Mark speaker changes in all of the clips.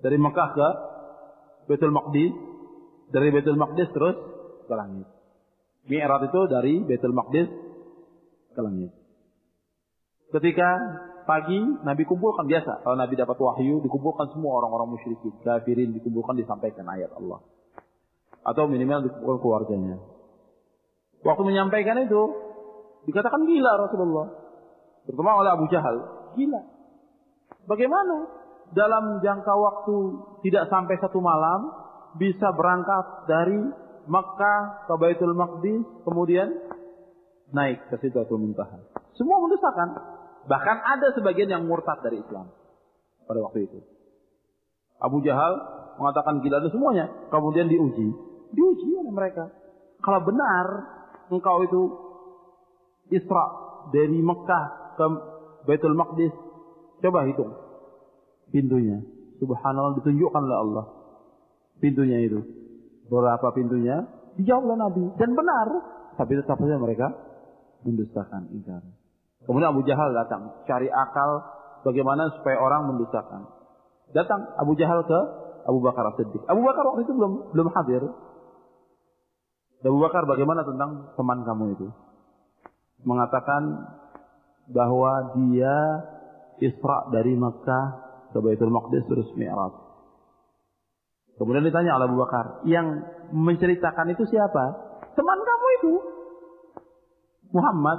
Speaker 1: Dari Mekah ke Baitul Maqdis, dari Baitul Maqdis terus ke langit. Mi'raj itu dari Baitul Maqdis ke langit. Ketika pagi Nabi kumpulkan, biasa kalau Nabi dapat wahyu dikumpulkan semua orang-orang musyrikin, kafirin, dikumpulkan, disampaikan ayat Allah. Atau minimal dikumpulkan keluarganya. Waktu menyampaikan itu dikatakan gila Rasulullah, terutama oleh Abu Jahal. Gila. Bagaimana dalam jangka waktu tidak sampai 1 malam bisa berangkat dari Makkah ke Baitul Maqdis, kemudian naik ke Sidratul Muntaha. Semua mendustakan. Bahkan ada sebagian yang murtad dari Islam pada waktu itu. Abu Jahal mengatakan gila itu semuanya. Kemudian diuji oleh mereka. Kalau benar engkau itu Isra dari Mekah ke Baitul Maqdis, coba hitung pintunya. Subhanallah, ditunjukkan oleh Allah pintunya itu. Berapa pintunya? Dijawab oleh Nabi. Dan benar. Tapi tetap saja mereka mendustakan, ingkar. Kemudian Abu Jahal datang, cari akal bagaimana supaya orang mendustakan. Datang Abu Jahal ke Abu Bakar As-Siddiq. Abu Bakar waktu itu belum hadir. Abu Bakar, bagaimana tentang teman kamu itu? Mengatakan bahwa dia Isra dari Makkah ke Baitul Maqdis terus Mi'raj. Kemudian ditanya oleh Abu Bakar, yang menceritakan itu siapa? Teman kamu itu, Muhammad.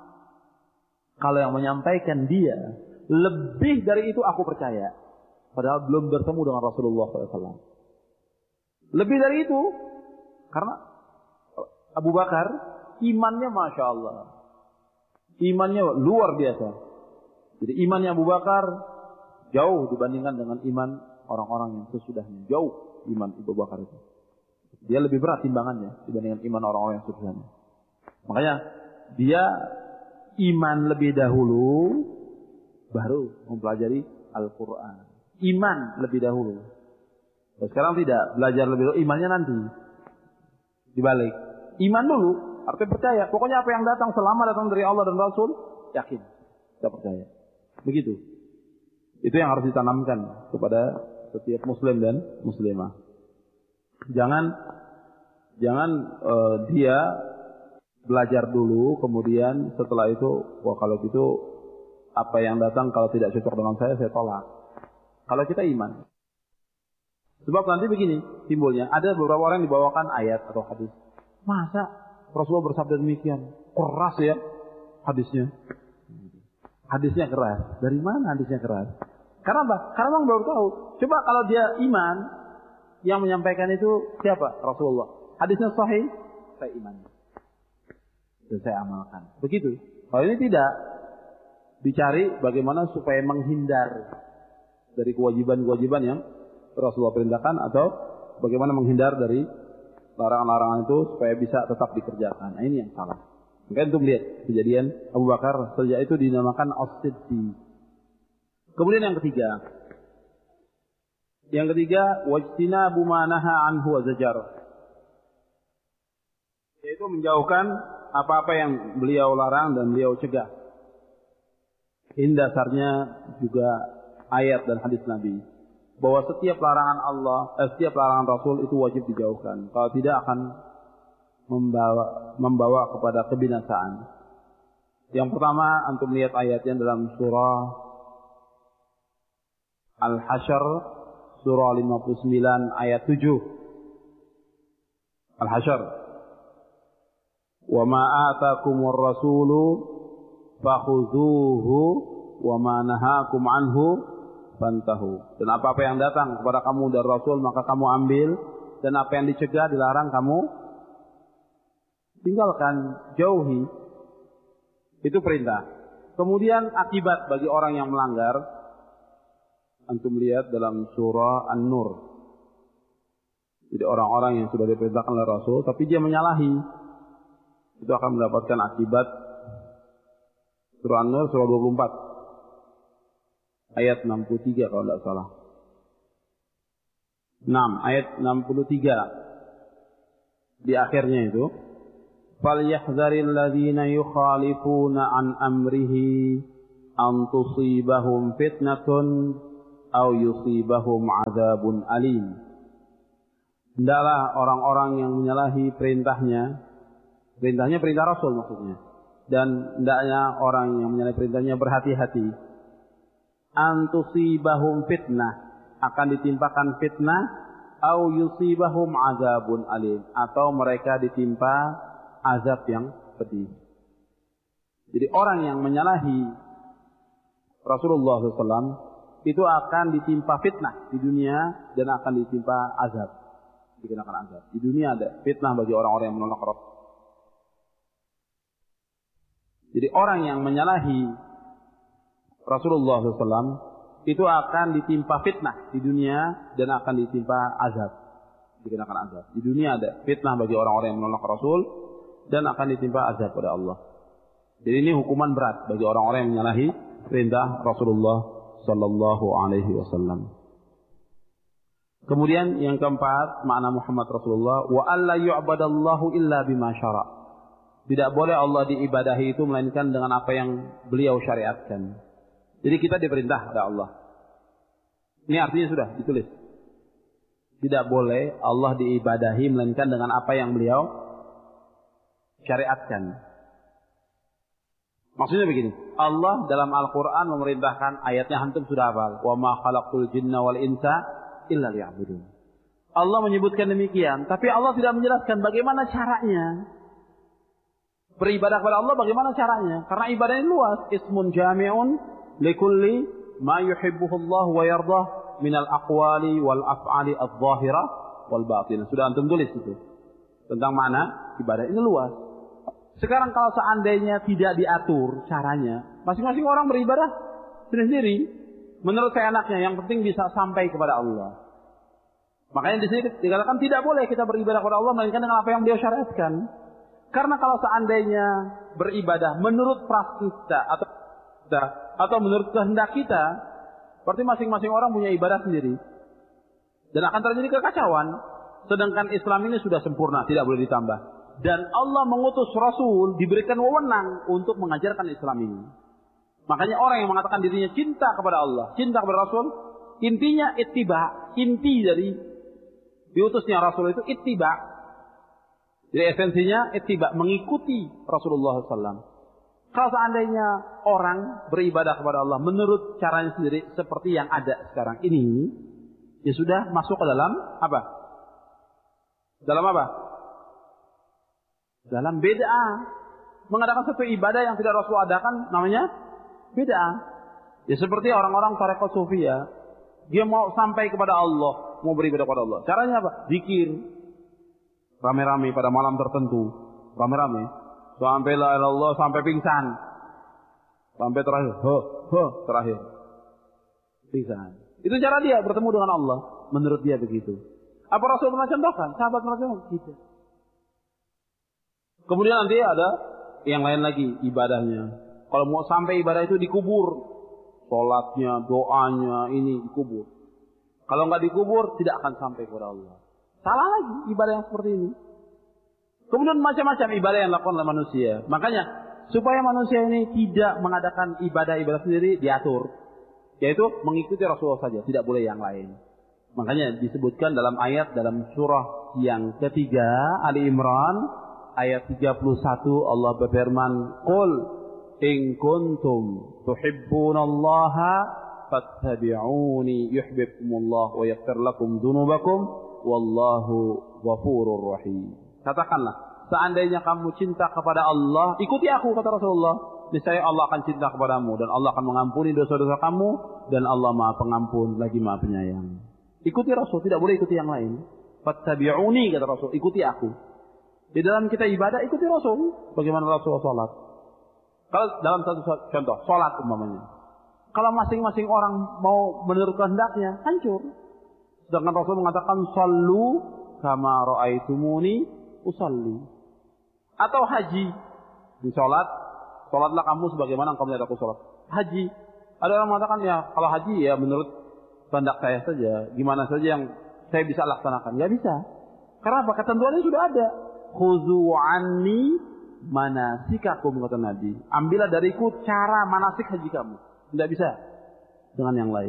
Speaker 1: Kalau yang menyampaikan dia, lebih dari itu aku percaya. Padahal belum bertemu dengan Rasulullah SAW. Lebih dari itu, karena Abu Bakar imannya Masya Allah, imannya luar biasa. Jadi imannya Abu Bakar jauh dibandingkan dengan iman orang-orang yang sesudahnya. Jauh iman Abu Bakar itu. Dia lebih berat timbangannya dibandingkan iman orang-orang yang sesudahnya. Makanya dia iman lebih dahulu, baru mempelajari Al-Quran. Iman lebih dahulu. Nah, sekarang tidak, belajar lebih dahulu, imannya nanti. Dibalik. Iman dulu, artinya percaya. Pokoknya apa yang datang selama datang dari Allah dan Rasul, yakin. Kita percaya. Begitu. Itu yang harus ditanamkan kepada setiap muslim dan muslimah. Jangan dia belajar dulu, kemudian setelah itu, wah kalau gitu apa yang datang kalau tidak cocok dengan saya tolak. Kalau kita iman. Sebab nanti begini timbulnya, ada beberapa orang yang dibawakan ayat atau hadis. Masa Rasulullah bersabda demikian? Keras ya hadisnya. Hadisnya keras. Dari mana hadisnya keras? Karena apa? Karena orang baru tahu. Coba kalau dia iman, yang menyampaikan itu siapa? Rasulullah. Hadisnya sahih, saya iman. Dan saya amalkan. Begitu. Kalau ini tidak, dicari bagaimana supaya menghindar dari kewajiban-kewajiban yang Rasulullah perintahkan, atau bagaimana menghindar dari larangan-larangan itu supaya bisa tetap dikerjakan. Nah, ini yang salah. Maka untuk melihat kejadian Abu Bakar sejak itu dinamakan As-Siddiq. Kemudian yang ketiga, wajtinabu ma naha anhu wa zajar. Yaitu menjauhkan apa-apa yang beliau larang dan beliau cegah. Ini dasarnya juga ayat dan hadis Nabi, bahwa setiap larangan setiap larangan Rasul itu wajib dijauhkan. Kalau tidak akan membawa kepada kebinasaan. Yang pertama, antum lihat ayatnya dalam surah Al-Hasyr, surah 59 ayat 7. Al-Hasyr. Wa ma atakumur rasulu fakhudhuhu wa ma nahakum anhu fantahu. Dan apa-apa yang datang kepada kamu dari Rasul maka kamu ambil, dan apa yang dicegah dilarang kamu tinggalkan, jauhi. Itu perintah. Kemudian akibat bagi orang yang melanggar, antum lihat dalam surah An-Nur. Jadi orang-orang yang sudah diperintahkan oleh Rasul tapi dia menyalahi, itu akan mendapatkan akibat. Surah An-Nur surah 24 ayat 63 kalau tidak salah. 6 ayat 63 di akhirnya itu, فَلْيَحْذَرِ الَّذِينَ يُخَالِفُونَ عَنْ أَمْرِهِ أَنْ تُصِيبَهُمْ فِتْنَةٌ aw yusibahum adzabun alim. Hendaklah orang-orang yang menyalahi perintahnya perintah Rasul maksudnya, dan hendaknya orang yang menyalahi perintahnya berhati-hati. Antusibahum fitnah, akan ditimpakan fitnah, au yusibahum azabun alim, atau mereka ditimpa azab yang pedih. Jadi orang yang menyalahi Rasulullah SAW itu akan ditimpa fitnah di dunia dan akan ditimpa azab, dikenakan azab. Di dunia ada fitnah bagi orang-orang yang menolak Rasul. Jadi orang yang menyalahi Rasulullah SAW itu akan ditimpa fitnah di dunia dan akan ditimpa azab, dikenakan azab. Di dunia ada fitnah bagi orang-orang yang menolak Rasul dan akan ditimpa azab pada Allah. Jadi ini hukuman berat bagi orang-orang yang menyalahi perintah Rasulullah Sallallahu Alaihi Wasallam. Kemudian yang keempat, makna Muhammad Rasulullah, wa alla yu'badallahu illa bima syara'. Tidak boleh Allah diibadahi itu melainkan dengan apa yang beliau syariatkan. Jadi kita diperintah oleh Allah. Ini artinya sudah ditulis. Tidak boleh Allah diibadahi melainkan dengan apa yang beliau syariatkan. Maksudnya begini, Allah dalam Al-Quran memerintahkan, ayatnya antum sudah hafal, wa ma khalaqtul jinna wal insa illa liya'budun. Allah menyebutkan demikian, tapi Allah tidak menjelaskan bagaimana caranya. Beribadah kepada Allah bagaimana caranya? Karena ibadah ini luas. Ismun jami'un likulli ma yuhibbuhu Allah wa yardah minal aqwali wal af'ali adh-dhahirah wal batinah. Sudah antum tulis itu. Tentang mana ibadah ini luas. Sekarang kalau seandainya tidak diatur caranya, masing-masing orang beribadah sendiri-sendiri menurut seenaknya, yang penting bisa sampai kepada Allah. Makanya di sini dikatakan tidak boleh kita beribadah kepada Allah melainkan dengan apa yang beliau syariatkan. Karena kalau seandainya beribadah menurut pras kita atau menurut kehendak kita, berarti masing-masing orang punya ibadah sendiri. Dan akan terjadi kekacauan. Sedangkan Islam ini sudah sempurna, tidak boleh ditambah. Dan Allah mengutus Rasul, diberikan wewenang untuk mengajarkan Islam ini. Makanya orang yang mengatakan dirinya cinta kepada Allah, cinta kepada Rasul, intinya ittiba. Inti dari diutusnya Rasul itu ittiba. Jadi esensinya ittiba, mengikuti Rasulullah SAW. Kalau seandainya orang beribadah kepada Allah menurut caranya sendiri seperti yang ada sekarang ini, ya sudah masuk ke dalam apa? Dalam apa? Dalam bid'ah. Mengadakan satu ibadah yang tidak Rasul adakan namanya bid'ah. Ya seperti orang-orang tarekat sufia, dia mau sampai kepada Allah, mau beribadah kepada Allah. Caranya apa? Zikir. Rame-rame pada malam tertentu. Rame-rame. Sampai la ilaha illallah, sampai pingsan. Sampai terakhir. Terakhir. Pingsan. Itu cara dia bertemu dengan Allah. Menurut dia begitu. Apa Rasul pernah contohkan? Sahabat pernah contohkan? Gitu. Kemudian nanti ada yang lain lagi ibadahnya. Kalau mau sampai ibadah itu dikubur. Sholatnya, doanya, ini dikubur. Kalau nggak dikubur, tidak akan sampai kepada Allah. Salah lagi ibadah yang seperti ini. Kemudian macam-macam ibadah yang dilakukan oleh manusia. Makanya, supaya manusia ini tidak mengadakan ibadah-ibadah sendiri, diatur. Yaitu mengikuti Rasulullah saja, tidak boleh yang lain. Makanya disebutkan dalam ayat dalam surah yang ketiga, Ali Imran, ayat 31, Allah berfirman, Qul in kuntum tuhibbunallaha fattabi'uni yuhibbukumullah wa yaghfir lakum dzunubakum wallahu ghafurur rahim. Katakanlah, seandainya kamu cinta kepada Allah, ikuti aku, kata Rasulullah. Niscaya Allah akan cinta kepadamu dan Allah akan mengampuni dosa-dosa kamu dan Allah Maha Pengampun lagi Maha Penyayang. Ikuti Rasul, tidak boleh ikuti yang lain. Fattabi'uni, kata Rasul, ikuti aku. Di dalam kita ibadah, ikuti Rasul. Bagaimana Rasulullah sholat? Kalau dalam satu contoh, sholat umpamanya. Kalau masing-masing orang mau menurut kehendaknya, hancur. Sedangkan Rasul mengatakan, Sallu kama ra'aitumuni usalli. Atau haji. Di sholatlah kamu sebagaimana engkau melihat aku sholat. Haji. Ada orang mengatakan, ya kalau haji ya menurut kehendak saya saja. Gimana saja yang saya bisa laksanakan. Ya bisa. Karena apa? Ketentuannya sudah ada. Khuzu anni manasikakum, kata Nabi. Ambillah dariku cara manasik haji kamu. Tidak bisa dengan yang lain.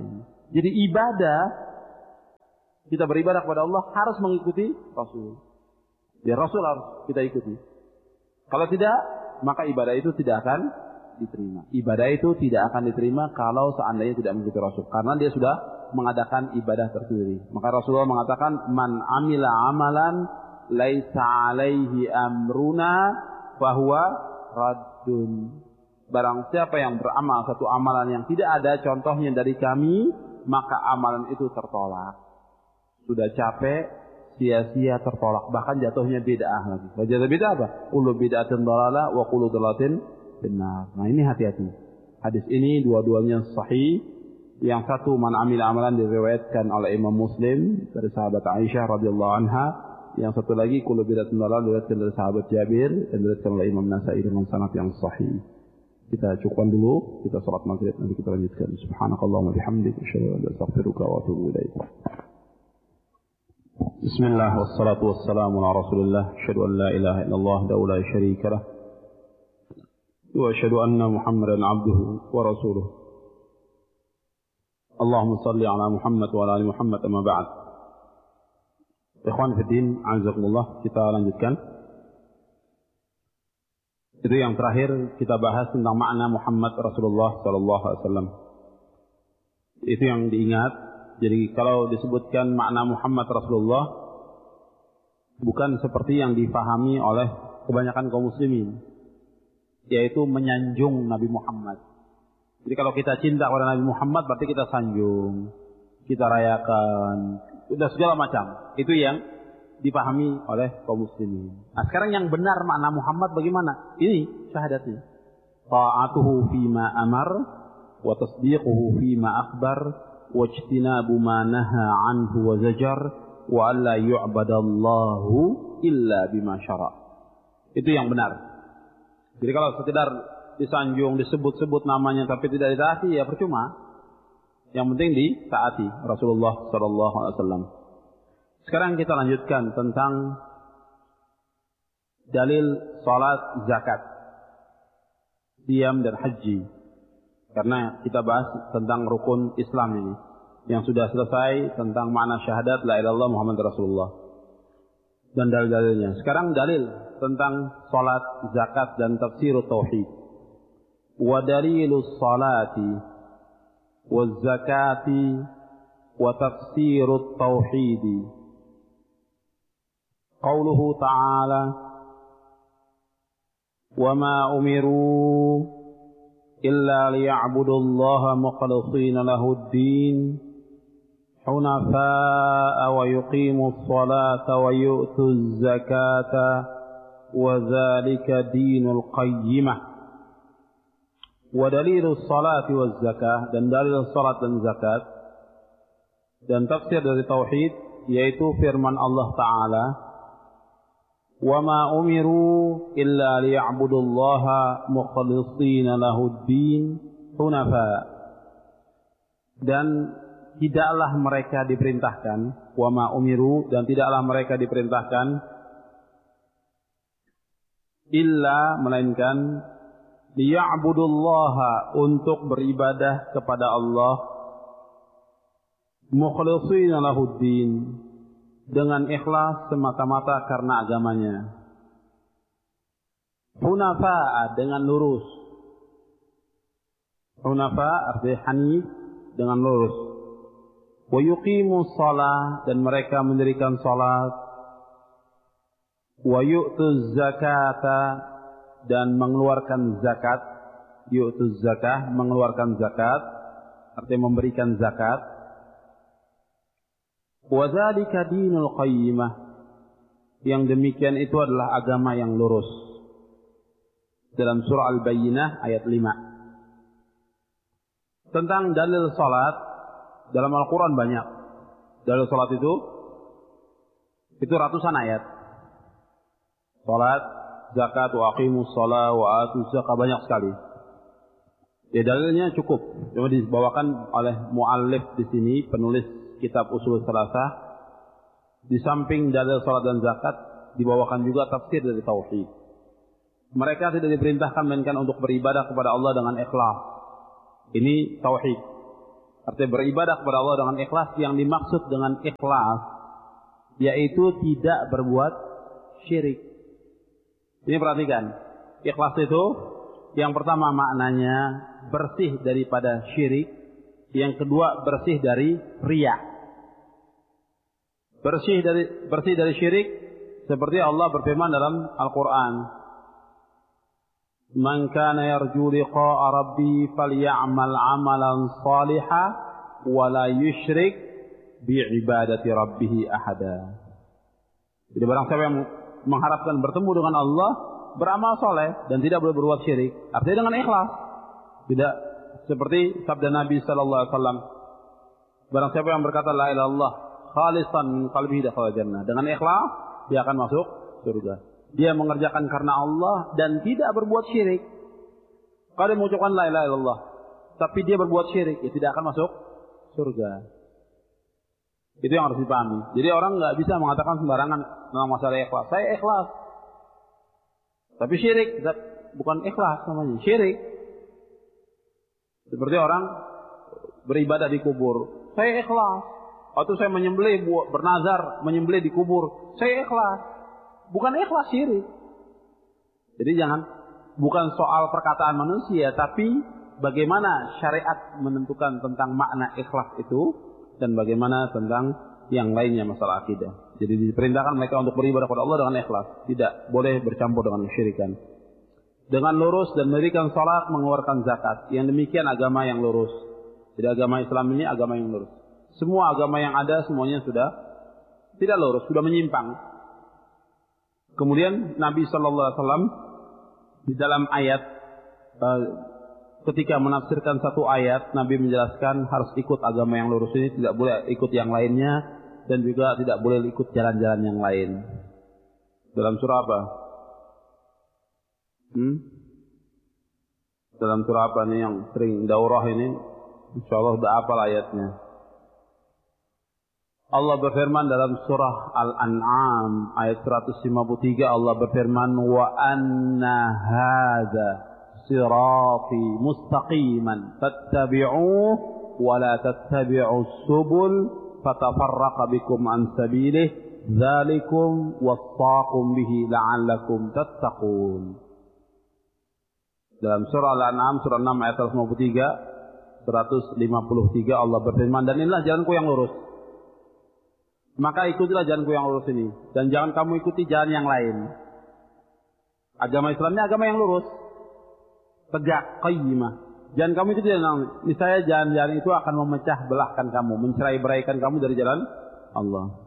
Speaker 1: Jadi ibadah, kita beribadah kepada Allah harus mengikuti Rasul. Ya Rasul harus kita ikuti. Kalau tidak, maka ibadah itu tidak akan diterima. Ibadah itu tidak akan diterima kalau seandainya tidak mengikuti Rasul. Karena dia sudah mengadakan ibadah tersendiri. Maka Rasulullah mengatakan, man amila amalan laisa alaihi amruna fahuwa raddun. Barang siapa yang beramal satu amalan yang tidak ada contohnya dari kami, maka amalan itu tertolak. Sudah capek, sia-sia, tertolak. Bahkan jatuhnya bid'ah lagi. Jatuh bid'ah apa? Kullu bid'atin dhalalah wa kullu dhalalatin finnar. Nah ini hati-hati. Hadis ini dua-duanya sahih. Yang satu, man amila amalan, diriwayatkan oleh Imam Muslim dari sahabat Aisyah radhiyallahu anha. Yang satu lagi, kullu bid'atin dhalalah, diriwayatkan dari sahabat Jabir dan diriwayatkan oleh Imam Nasa'i dengan sanad yang sahih. Kita cukupkan dulu, kita salat maghrib, nanti kita lanjutkan. Subhanakallahumma bihamdika, asyhadu an la ilaha illa anta, astaghfiruka wa atubu ilaik. Bismillah wassalatu wassalamu ala Rasulillah, asyhadu an la ilaha illallah wahdahu la syarika lah, wa asyhadu anna Muhammadan abduhu wa rasuluh. Allahumma shalli ala Muhammad wa ala ali Muhammad, amma ba'd. Ikhwan fi din, azakumullah, kita lanjutkan. Itu yang terakhir kita bahas tentang makna Muhammad Rasulullah sallallahu alaihi wasallam. Itu yang diingat. Jadi kalau disebutkan makna Muhammad Rasulullah, bukan seperti yang difahami oleh kebanyakan kaum muslimin, yaitu menyanjung Nabi Muhammad. Jadi kalau kita cinta kepada Nabi Muhammad berarti kita sanjung, kita rayakan, udah segala macam. Itu yang dipahami oleh kaum muslimin. Nah, sekarang yang benar makna Muhammad bagaimana? Ini syahadatnya. Ta'atuhu fima amar wa tasdiquhu fima akhbar wa ijtinabu ma naha anhu wa zajar wa alla yu'badallahu illa bima syara'. Itu yang benar. Jadi kalau sekedar disanjung, disebut-sebut namanya tapi tidak ditaati, ya percuma. Yang penting ditaati Rasulullah sallallahu alaihi wasallam. Sekarang kita lanjutkan tentang dalil salat, zakat, siam dan haji. Karena kita bahas tentang rukun Islam ini. Yang sudah selesai tentang makna syahadat la ilaha illallah Muhammad Rasulullah. Dan dalil-dalilnya. Sekarang dalil tentang salat, zakat dan tafsir tauhid. Wa dalilus salati wa zakati wa tafsir tauhid. قوله تعالى وما أمروا إلا ليعبدوا الله مخلصين له الدين حنفاء ويقيموا الصلاة ويؤتوا الزكاة وذلك دين القيمة. ودليل الصلاة والزكاة dan dalil salat dan zakat dan tafsir dari tauhid yaitu firman Allah Ta'ala, وَمَا أُمِرُوا إِلَّا لِيَعْبُدُوا اللَّهَ مُخْلِصِينَ لَهُ الدِّينَ حُنَفَاءَ. Dan tidaklah mereka diperintahkan, وَمَا أُمِرُوا, dan tidaklah mereka diperintahkan, illa, melainkan, liya'budu Allah, untuk beribadah kepada Allah, mukhlishina lahuddin, dengan ikhlas semata-mata karena agamanya. Hunafa'a, dengan lurus. Hunafa artinya hanif, dengan lurus. Wa yuqimus shalah, dan mereka mendirikan salat. Wa yu'tuz zakata, dan mengeluarkan zakat. Yu'tuz zakah, mengeluarkan zakat, artinya memberikan zakat. Wa dzalika dinul qayyimah, yang demikian itu adalah agama yang lurus. Dalam surah Al-Bayyinah ayat 5. Tentang dalil salat dalam Al-Quran banyak. Dalil salat itu ratusan ayat. Salat, zakat, wa aqimus shalah wa atuz zakah, banyak sekali. Ya, dalilnya cukup. Cuma dibawakan oleh muallif di sini, penulis kitab Ushul Tsalatsah. Di samping dalil salat dan zakat dibawakan juga tafsir dari tauhid. Mereka tidak diperintahkan melainkan untuk beribadah kepada Allah dengan ikhlas. Ini tauhid. Artinya beribadah kepada Allah dengan ikhlas, yang dimaksud dengan ikhlas yaitu tidak berbuat syirik. Ini perhatikan, ikhlas itu yang pertama maknanya bersih daripada syirik, yang kedua bersih dari riya. Bersih dari syirik seperti Allah berfirman dalam Al-Qur'an, "Man kana yarju liqa'a rabbi falyamal 'amalan shalihan wa la yusyrik bi'ibadati rabbih ahada." Jadi barang siapa yang mengharapkan bertemu dengan Allah, beramal soleh dan tidak boleh berbuat syirik, artinya dengan ikhlas. Tidak seperti sabda Nabi sallallahu alaihi wasallam, barang siapa yang berkata la ilaha illallah khalisan min qalbihi dakhala jannah, dengan ikhlas dia akan masuk surga. Dia mengerjakan karena Allah dan tidak berbuat syirik. Kalau dia mengucapkan la ilaha illallah tapi dia berbuat syirik, dia tidak akan masuk surga. Itu yang harus dipahami. Jadi orang nggak bisa mengatakan sembarangan tentang masalah ikhlas. Saya ikhlas, tapi syirik, bukan ikhlas namanya, syirik. Seperti orang beribadah di kubur, saya ikhlas. Atau saya menyembelih, bernazar menyembelih di kubur, saya ikhlas. Bukan ikhlas, syirik. Jadi bukan soal perkataan manusia, tapi bagaimana syariat menentukan tentang makna ikhlas itu, dan bagaimana tentang yang lainnya masalah akidah. Jadi diperintahkan mereka untuk beribadah kepada Allah dengan ikhlas, tidak boleh bercampur dengan kesyirikan. Dengan lurus dan mendirikan salat, mengeluarkan zakat. Yang demikian agama yang lurus. Jadi agama Islam ini agama yang lurus. Semua agama yang ada semuanya sudah tidak lurus, sudah menyimpang. Kemudian Nabi sallallahu alaihi wasallam di dalam ayat ketika menafsirkan satu ayat, Nabi menjelaskan harus ikut agama yang lurus ini, tidak boleh ikut yang lainnya, dan juga tidak boleh ikut jalan-jalan yang lain. Dalam surah apa? Dalam surah apa nih yang sering daurah ini? Insyaallah sudah hafal ayatnya. Allah berfirman dalam surah Al-An'am ayat 153, Allah berfirman, "Wa anna hadza sirati mustaqiman fattabi'uhu wa la tattabi'us subul fatafarraqa bikum an sabilihi dzalikum wassaqum bihi la'allakum tattaqun." Dalam surah Al-An'am surah 6 ayat 153 Allah berfirman, "Dan inilah jalanku yang lurus, maka ikutilah jalanku yang lurus ini, dan jangan kamu ikuti jalan yang lain." Agama Islam ini agama yang lurus, tegak, qayyimah. Jangan kamu ikuti jalan, misalnya jalan-jalan itu akan memecah belahkan kamu, mencerai-beraikan kamu dari jalan Allah.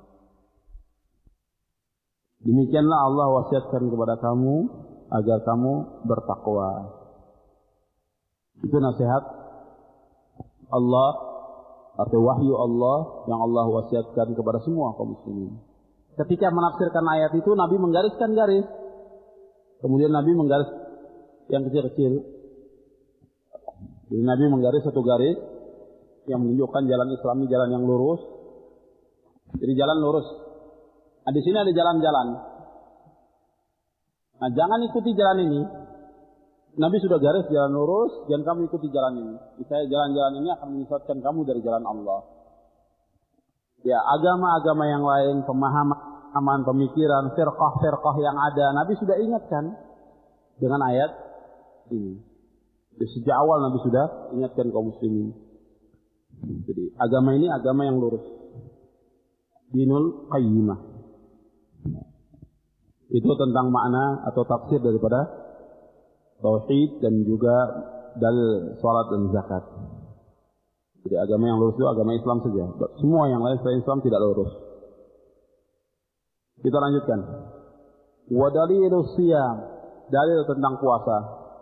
Speaker 1: Demikianlah Allah wasiatkan kepada kamu agar kamu bertakwa. Itu nasihat Allah atau wahyu Allah yang Allah wasiatkan kepada semua kaum muslimin. Ketika menafsirkan ayat itu, Nabi menggariskan garis. Kemudian Nabi menggaris yang kecil-kecil. Jadi Nabi menggaris satu garis yang menunjukkan jalan Islam ini jalan yang lurus. Jadi jalan lurus. Nah, di sini ada jalan-jalan. Nah, jangan ikuti jalan ini. Nabi sudah garis jalan lurus, jangan kamu ikuti jalan ini. Misalnya jalan-jalan ini akan menyesatkan kamu dari jalan Allah. Ya, agama-agama yang lain, pemahaman, pemikiran, firqah-firqah yang ada, Nabi sudah ingatkan dengan ayat ini. Jadi, sejak awal Nabi sudah ingatkan kaum muslimin. Jadi agama ini agama yang lurus. Dinul qayyimah. Itu tentang makna atau tafsir daripada tauhid dan juga dalil salat dan zakat. Jadi agama yang lurus itu agama Islam saja. Semua yang lain selain Islam tidak lurus. Kita lanjutkan. Wa dalilus siyam, dalil tentang puasa.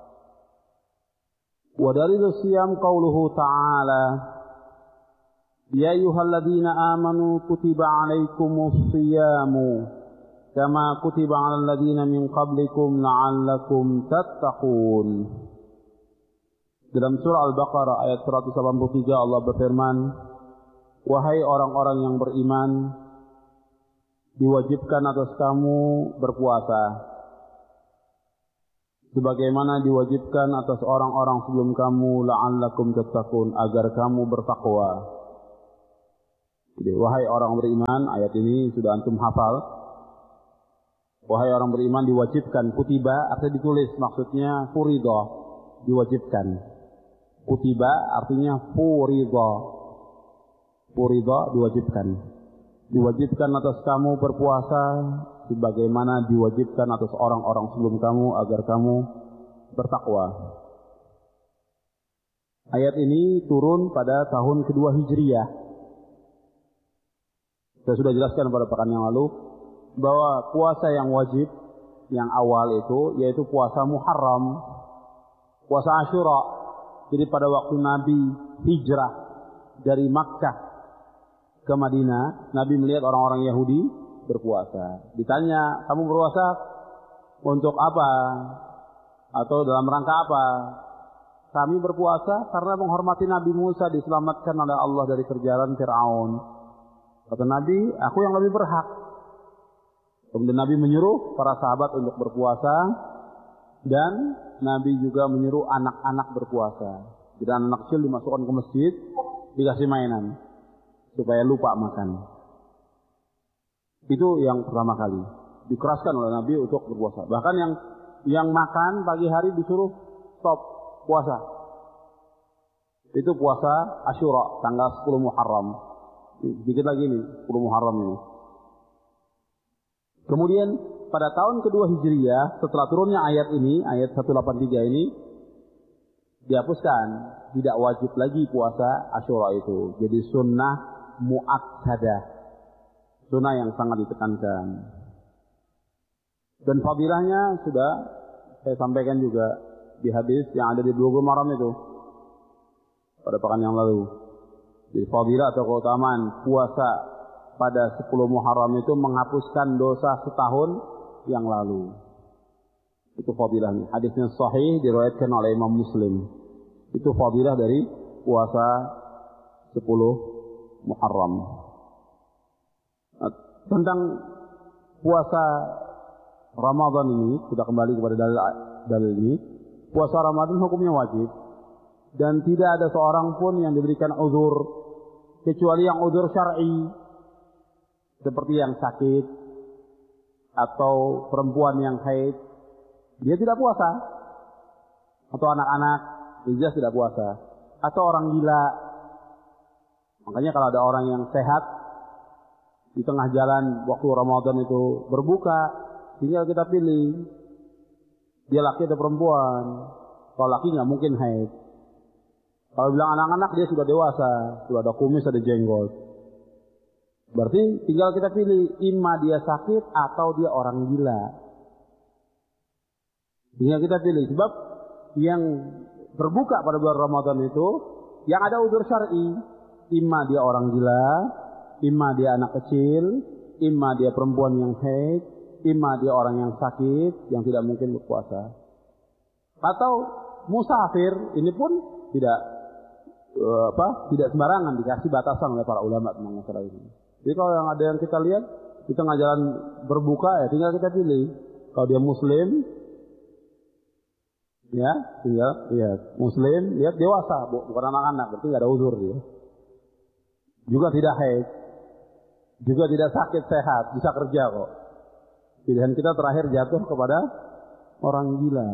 Speaker 1: Wa dalilus siyam qauluhu ta'ala, ya ayyuhalladzina amanu kutiba 'alaikumus siyamu kama kutiba 'alal ladzina min qablikum la'allakum tattaqun. Dalam surah Al-Baqarah ayat 183 Allah berfirman, wahai orang-orang yang beriman, diwajibkan atas kamu berpuasa sebagaimana diwajibkan atas orang-orang sebelum kamu, la'allakum tattaqun, agar kamu bertakwa. Jadi, wahai orang beriman, ayat ini sudah antum hafal. Wahai orang beriman, diwajibkan. Kutiba artinya ditulis, maksudnya furidah, diwajibkan. Kutiba artinya furidah. Furidah diwajibkan. Diwajibkan atas kamu berpuasa sebagaimana diwajibkan atas orang-orang sebelum kamu agar kamu bertakwa. Ayat ini turun pada tahun kedua Hijriyah. Saya sudah jelaskan pada pekan yang lalu bahwa puasa yang wajib yang awal itu yaitu puasa Muharram, puasa Asyura. Jadi pada waktu Nabi hijrah dari Makkah ke Madinah, Nabi melihat orang-orang Yahudi berpuasa. Ditanya, kamu berpuasa untuk apa? Atau dalam rangka apa? Kami berpuasa karena menghormati Nabi Musa diselamatkan oleh Allah dari kerjaan Fir'aun. Kata Nabi, aku yang lebih berhak. Kemudian Nabi menyuruh para sahabat untuk berpuasa. Dan Nabi juga menyuruh anak-anak berpuasa. Jadi anak kecil dimasukkan ke masjid, dikasih mainan supaya lupa makan. Itu yang pertama kali dikeraskan oleh Nabi untuk berpuasa. Bahkan yang makan pagi hari disuruh stop puasa. Itu puasa Asyura tanggal 10 Muharram. Sedikit lagi nih 10 Muharram ini. Kemudian pada tahun kedua Hijriyah setelah turunnya ayat ini, ayat 183 ini dihapuskan, tidak wajib lagi puasa Asyura itu. Jadi sunnah muakkadah, sunnah yang sangat ditekankan. Dan fadilahnya sudah saya sampaikan juga di hadis yang ada di Bulughul Maram itu pada pekan yang lalu. Jadi fadilah atau keutamaan puasa pada 10 Muharram itu menghapuskan dosa setahun yang lalu. Itu fadilahnya. Hadisnya sahih diriwayatkan oleh Imam Muslim. Itu fadilah dari puasa 10 Muharram. Nah, tentang puasa Ramadan ini, kita kembali kepada dalil ini. Puasa Ramadan hukumnya wajib. Dan tidak ada seorang pun yang diberikan uzur, kecuali yang uzur syar'i. Seperti yang sakit, atau perempuan yang haid, dia tidak puasa. Atau anak-anak, dia tidak puasa. Atau orang gila. Makanya kalau ada orang yang sehat, di tengah jalan waktu Ramadan itu berbuka, tinggal kita pilih. Dia laki atau perempuan. Kalau laki nggak mungkin haid. Kalau bilang anak-anak dia sudah dewasa, sudah ada kumis, ada jenggot. Berarti tinggal kita pilih, imma dia sakit atau dia orang gila. Tinggal kita pilih, sebab yang berbuka pada bulan Ramadan itu yang ada udzur syar'i, imma dia orang gila, imma dia anak kecil, imma dia perempuan yang haid, imma dia orang yang sakit yang tidak mungkin berpuasa. Atau musafir, ini pun tidak sembarangan, dikasih batasan oleh para ulama tentang masalah ini. Jadi kalau yang ada yang kita lihat di tengah jalan berbuka, ya tinggal kita pilih. Kalau dia Muslim, ya tinggal lihat Muslim, lihat dewasa, bukan anak-anak, berarti nggak ada uzur dia. Juga tidak haid, juga tidak sakit, sehat, bisa kerja kok. Pilihan kita terakhir jatuh kepada orang gila.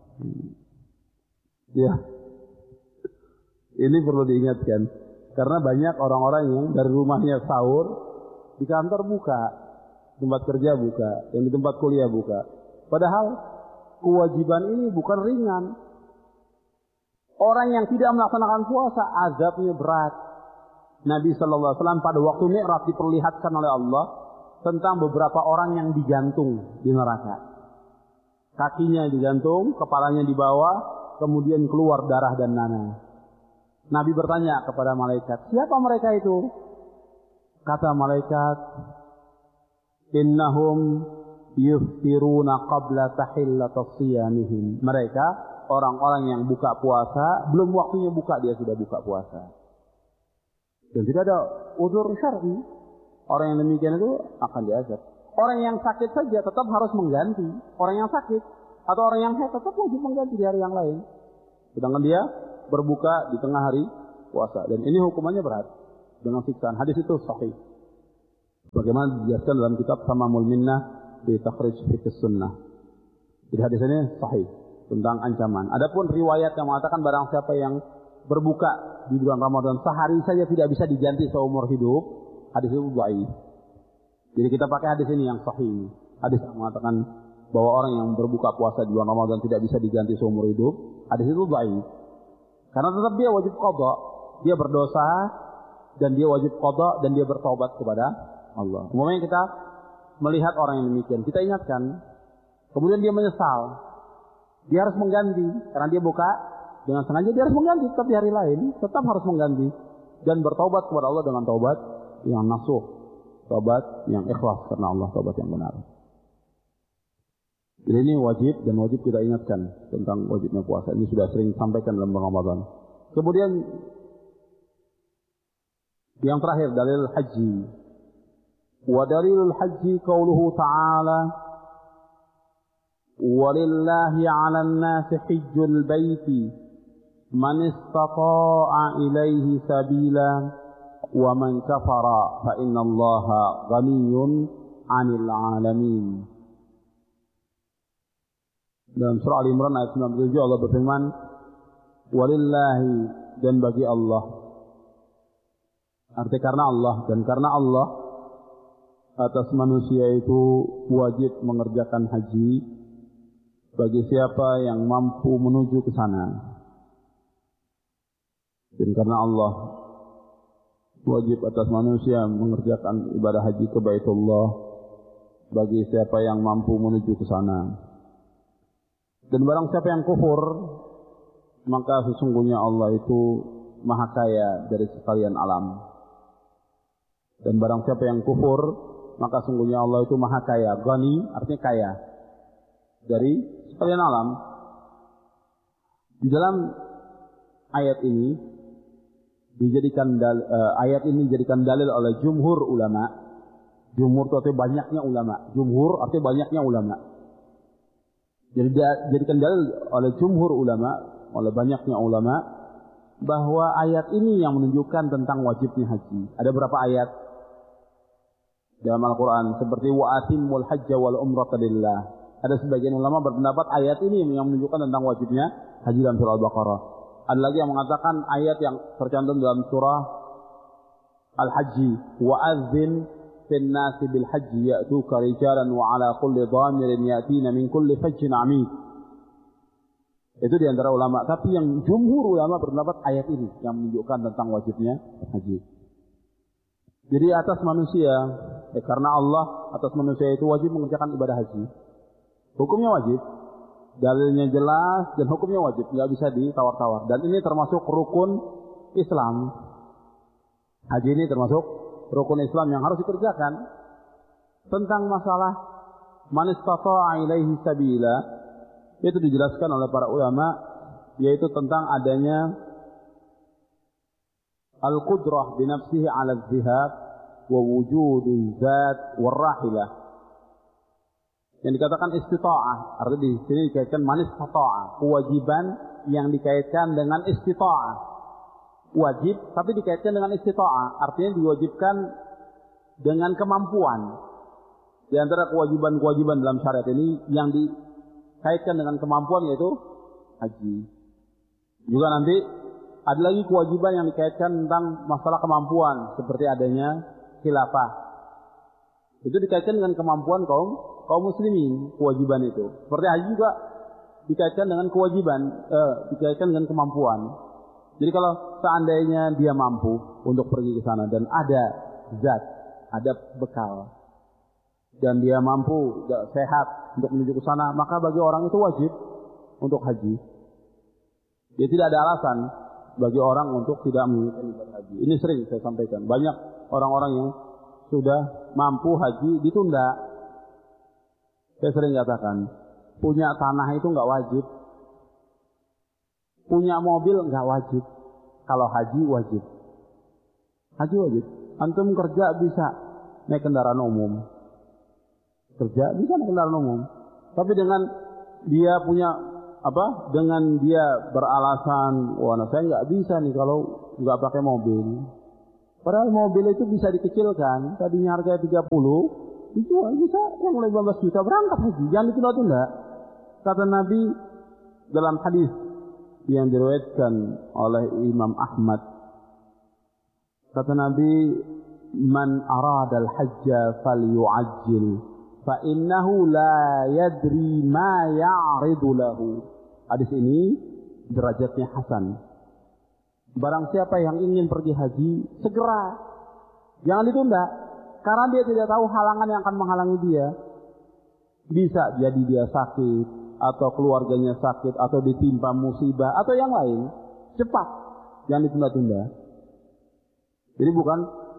Speaker 1: Ya. Ini perlu diingatkan. Karena banyak orang-orang yang dari rumahnya sahur, di kantor buka, tempat kerja buka, yang di tempat kuliah buka. Padahal kewajiban ini bukan ringan. Orang yang tidak melaksanakan puasa, azabnya berat. Nabi SAW pada waktu Mi'raj diperlihatkan oleh Allah tentang beberapa orang yang digantung di neraka. Kakinya digantung, kepalanya di bawah, kemudian keluar darah dan nanah. Nabi bertanya kepada malaikat, siapa mereka itu? Kata malaikat, innahum yuftiruna qabla tahillata siyamihim. Mereka orang-orang yang buka puasa, belum waktunya buka dia sudah buka puasa. Dan tidak ada uzur syar'i. Orang yang demikian itu akan diazab. Orang yang sakit saja tetap harus mengganti orang yang sakit. Atau orang yang haid tetap wajib mengganti di hari yang lain. Sedangkan dia berbuka di tengah hari puasa. Dan ini hukumannya berat. Dengan siksaan. Hadis itu sahih. Bagaimana dijelaskan dalam kitab Tamamul Minnah di Takhrij Fiqh Sunnah. Jadi hadis ini sahih. Tentang ancaman. Adapun riwayat yang mengatakan barang siapa yang berbuka di bulan Ramadan sehari saja tidak bisa diganti seumur hidup. Hadis itu dhaif. Jadi kita pakai hadis ini yang sahih. Hadis yang mengatakan bahwa orang yang berbuka puasa di bulan Ramadan tidak bisa diganti seumur hidup. Hadis itu dhaif. Karena tetap dia wajib qadha. Dia berdosa dan dia wajib qadha dan dia bertaubat kepada Allah. Umumnya kita melihat orang yang demikian, kita ingatkan. Kemudian dia menyesal. Dia harus mengganti karena dia buka dengan sengaja, dia harus mengganti tetap di hari lain, tetap harus mengganti dan bertaubat kepada Allah dengan taubat yang nasuh, taubat yang ikhlas karena Allah, taubat yang benar. Jadi ini wajib dan wajib kita ingatkan tentang wajibnya puasa. Ini sudah sering disampaikan dalam Ramadan. Kemudian yang terakhir dalil haji. Wa dalilul haji qauluhu ta'ala وَلِلَّهِ عَلَى النَّاسِ حِجُّ الْبَيْتِ مَنِ اسْتَطَاعَ إِلَيْهِ سَبِيلًا وَمَنْ كَفَرَ فَإِنَّ اللَّهَ غَنِيٌّ عَنِ الْعَالَمِينَ. Dalam surah Al-Imran ayat 97 Allah berfirman, walillahi, dan bagi Allah. Arti karena Allah, dan karena Allah atas manusia itu wajib mengerjakan haji bagi siapa yang mampu menuju ke sana. Dan karena Allah wajib atas manusia mengerjakan ibadah haji ke Baitullah bagi siapa yang mampu menuju ke sana. Dan barang siapa yang kufur, maka sesungguhnya Allah itu maha kaya dari sekalian alam. Dan barang siapa yang kufur, maka sesungguhnya Allah itu maha kaya. Ghani artinya kaya dari sekalian alam. Di dalam ayat ini ayat ini dijadikan dalil oleh jumhur ulama. Jumhur itu artinya banyaknya ulama. Jumhur artinya banyaknya ulama. Jadi dijadikan dalil oleh jumhur ulama, oleh banyaknya ulama, bahwa ayat ini yang menunjukkan tentang wajibnya haji. Ada berapa ayat dalam Al-Quran seperti wa atimmul hajja wal umrata lillah. Ada sebagian ulama berpendapat ayat ini yang menunjukkan tentang wajibnya haji dalam surah Al-Baqarah. Ada lagi yang mengatakan ayat yang tercantum dalam surah Al-Hajj, wa azzin fin nasi bil hajji ya'tuka rijalan wa ala kulli dhamirin ya'tina min kulli fajjin 'amik. Itu di antara ulama, tapi yang jumhur ulama berpendapat ayat ini yang menunjukkan tentang wajibnya haji. Jadi atas manusia, karena Allah atas manusia itu wajib mengerjakan ibadah haji. Hukumnya wajib, dalilnya jelas dan hukumnya wajib, nggak bisa ditawar-tawar. Dan ini termasuk rukun Islam. Haji ini termasuk rukun Islam yang harus dikerjakan. Tentang masalah man istata'a ilaihi sabila, itu dijelaskan oleh para ulama, yaitu tentang adanya al-qudrah binafsihi ala al-zihab wa wujudu zat wal-rahilah. Yang dikatakan istita'ah, artinya di sini dikaitkan man istata'a, kewajiban yang dikaitkan dengan istita'ah. Wajib tapi dikaitkan dengan istita'ah, artinya diwajibkan dengan kemampuan. Di antara kewajiban-kewajiban dalam syariat ini yang dikaitkan dengan kemampuan yaitu haji. Juga nanti ada lagi kewajiban yang dikaitkan tentang masalah kemampuan seperti adanya khilafah. Itu dikaitkan dengan kemampuan kaum muslimin, kewajiban itu. Seperti haji juga dikaitkan dengan kewajiban, dikaitkan dengan kemampuan. Jadi kalau seandainya dia mampu untuk pergi ke sana dan ada zat, ada bekal, dan dia mampu, sehat untuk menuju ke sana, maka bagi orang itu wajib untuk haji. Dia tidak ada alasan bagi orang untuk tidak menunaikan ibadah haji. Ini sering saya sampaikan. Banyak orang-orang yang sudah mampu haji ditunda. Saya sering katakan, punya tanah itu nggak wajib, punya mobil nggak wajib. Kalau haji wajib. Haji wajib. Antum kerja bisa naik kendaraan umum. Kerja bisa naik kendaraan umum. Tapi dengan dia punya dengan dia beralasan, wah saya nggak bisa nih kalau nggak pakai mobil. Padahal mobil itu bisa dikecilkan, tadinya harga 30, dijual bisa yang mulai 15 juta berangkat haji, jangan ditunda-tunda. Kata Nabi dalam hadis yang diriwayatkan oleh Imam Ahmad, kata Nabi, man aradal hajja falyu'ajjil fa innahu la yadri ma ya'ridu lahu. Hadis ini derajatnya hasan. Barang siapa yang ingin pergi haji, segera, jangan ditunda, karena dia tidak tahu halangan yang akan menghalangi dia. Bisa jadi dia sakit, atau keluarganya sakit, atau ditimpa musibah, atau yang lain. Cepat, jangan ditunda-tunda. Jadi bukan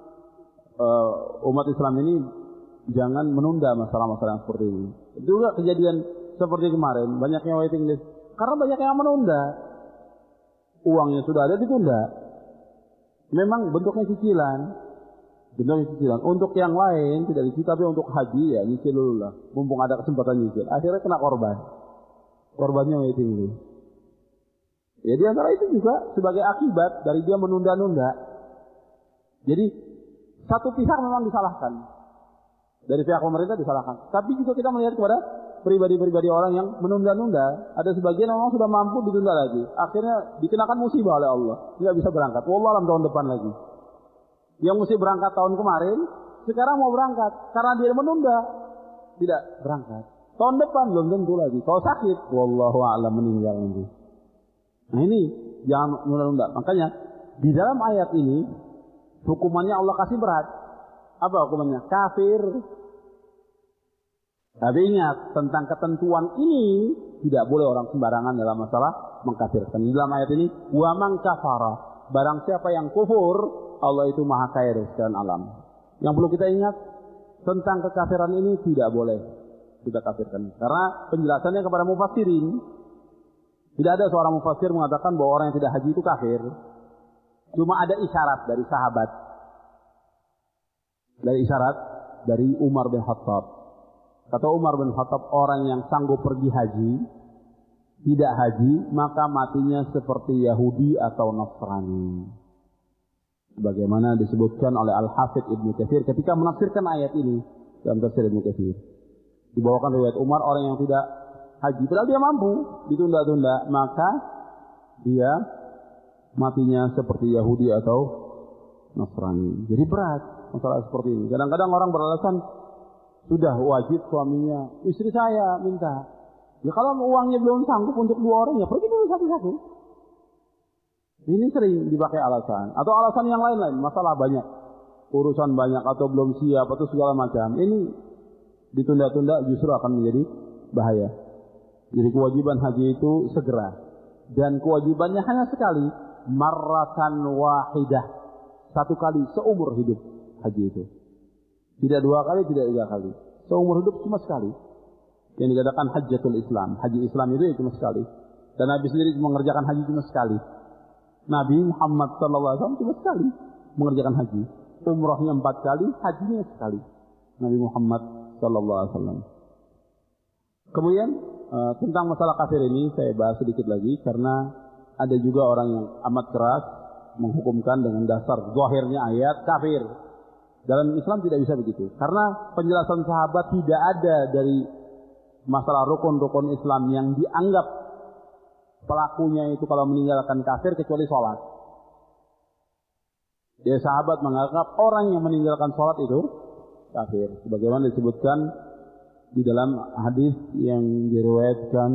Speaker 1: umat Islam ini jangan menunda masalah-masalah yang seperti ini. Itu juga kejadian seperti kemarin, banyaknya waiting list. Karena banyak yang menunda. Uangnya sudah ada, ditunda. Memang bentuknya cicilan. Untuk yang lain tidak dicicil, tapi untuk haji ya nyicil dulu lah. Mumpung ada kesempatan nyicil. Akhirnya kena korban. Korbannya waiting list. Ya di antara itu juga sebagai akibat dari dia menunda-nunda. Jadi satu pihak memang disalahkan. Dari pihak pemerintah disalahkan. Tapi juga kita melihat kepada pribadi-pribadi orang yang menunda-nunda. Ada sebagian orang sudah mampu ditunda lagi. Akhirnya dikenakan musibah oleh Allah. Tidak bisa berangkat. Wallahualam tahun depan lagi. Yang mesti berangkat tahun kemarin, sekarang mau berangkat. Karena dia menunda, tidak berangkat. Tahun depan belum tentu lagi. Kalau sakit, wallahualam meninggal nanti. Nah ini, jangan menunda-nunda. Makanya, di dalam ayat ini, hukumannya Allah kasih berat. Apa hukumannya? Kafir. Tapi ingat, tentang ketentuan ini tidak boleh orang sembarangan dalam masalah mengkafirkan. Di dalam ayat ini, wa man kafara, barang siapa yang kufur, Allah itu maha kaya dari sekalian alam. Yang perlu kita ingat, tentang kekafiran ini tidak boleh kita kafirkan. Karena penjelasannya kepada mufassirin, tidak ada seorang mufassir mengatakan bahwa orang yang tidak haji itu kafir. Cuma ada isyarat dari sahabat. Dari isyarat dari Umar bin Khattab. Kata Umar bin Khattab, orang yang sanggup pergi haji, tidak haji, maka matinya seperti Yahudi atau Nasrani. Sebagaimana disebutkan oleh Al-Hafidh Ibnu Katsir ketika menafsirkan ayat ini dalam tafsir Ibnu Katsir. Dibawakan riwayat Umar, orang yang tidak haji, padahal dia mampu, ditunda-tunda, maka dia matinya seperti Yahudi atau Nasrani. Jadi berat masalah seperti ini. Kadang-kadang orang beralasan, sudah wajib suaminya, istri saya minta. Ya kalau uangnya belum sanggup untuk 2 orang, ya pergi dulu satu-satu. Ini sering dipakai alasan. Atau alasan yang lain-lain, masalah banyak. Urusan banyak atau belum siap atau segala macam. Ini ditunda-tunda justru akan menjadi bahaya. Jadi kewajiban haji itu segera. Dan kewajibannya hanya sekali. Marratan wahidah. 1 kali seumur hidup haji itu. Tidak 2 kali, tidak 3 kali. Seumur hidup cuma sekali. Yang dikatakan hajjatul Islam. Haji Islam itu ya cuma sekali. Dan Nabi sendiri mengerjakan haji cuma sekali. Nabi Muhammad SAW cuma sekali mengerjakan haji. Umrahnya 4 kali, hajinya sekali. Nabi Muhammad SAW. Kemudian tentang masalah kafir ini saya bahas sedikit lagi. Karena ada juga orang yang amat keras menghukumkan dengan dasar zahirnya ayat kafir. Dalam Islam tidak bisa begitu. Karena penjelasan sahabat tidak ada dari masalah rukun-rukun Islam yang dianggap pelakunya itu kalau meninggalkan kafir kecuali sholat. Dia sahabat menganggap orang yang meninggalkan sholat itu kafir. Sebagaimana disebutkan di dalam hadis yang diriwayatkan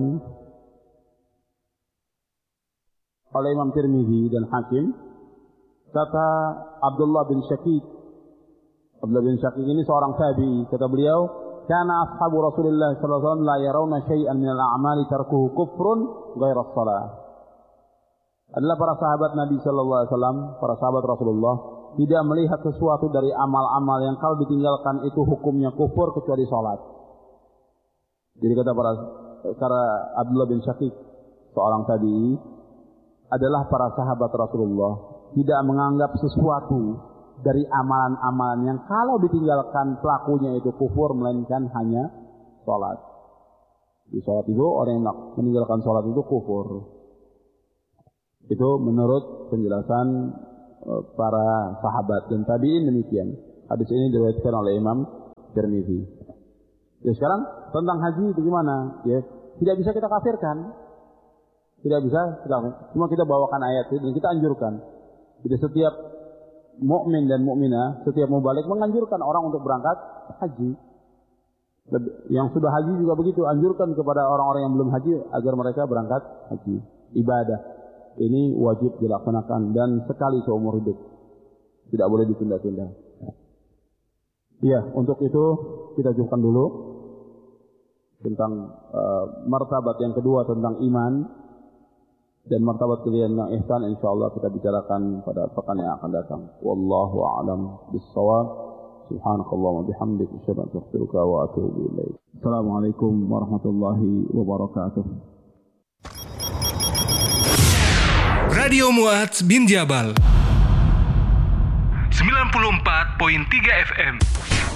Speaker 1: oleh Imam Tirmidzi dan Hakim. Kata Abdullah bin Syakik. Abdullah bin Syakik ini seorang tabi'i. Kata beliau, "Kana ashabu Rasulullah sallallahu alaihi wasallam la yarawna syai'an min al-a'mali tarkuhu kufrun ghaira as-shalah." Adalah para sahabat Nabi sallallahu alaihi wasallam, para sahabat Rasulullah tidak melihat sesuatu dari amal-amal yang kalau ditinggalkan itu hukumnya kufur kecuali salat. Jadi kata Abdullah bin Syakik, seorang tabi'i, adalah para sahabat Rasulullah tidak menganggap sesuatu dari amalan-amalan yang kalau ditinggalkan pelakunya itu kufur, melainkan hanya sholat. Di sholat itu orang yang meninggalkan sholat itu kufur. Itu menurut penjelasan para sahabat dan tabi'in demikian. Hadis ini diriwayatkan oleh Imam Tirmidzi. Ya sekarang tentang haji bagaimana? Ya tidak bisa kita kafirkan. Tidak bisa, cuma kita bawakan ayat ini dan kita anjurkan. Jadi setiap mukmin dan mukminah, setiap mubalik menganjurkan orang untuk berangkat haji. Yang sudah haji juga begitu, anjurkan kepada orang-orang yang belum haji agar mereka berangkat haji. Ibadah ini wajib dilaksanakan dan sekali seumur hidup. Tidak boleh ditunda-tunda. Iya, untuk itu kita cukupkan dulu tentang martabat yang kedua tentang iman dan martabat kalian yang ihsan, insyaallah kita bicarakan pada pekan yang akan datang. Wallahu a'lam bis-shawab. Subhanakallahumma bihamdika asyhadu an la ilaha illa anta wa atubu ilaik. Assalamualaikum warahmatullahi wabarakatuh.
Speaker 2: Radio Muadz bin Jabal 94.3 FM.